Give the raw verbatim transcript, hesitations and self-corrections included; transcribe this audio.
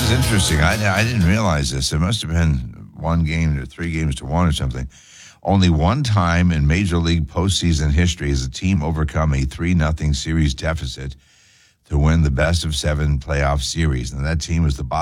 is interesting. I, I didn't realize this. It must have been one game or three games to one or something. Only one time in Major League postseason history has a team overcome a three nothing series deficit to win the best of seven playoff series. And that team was the Boston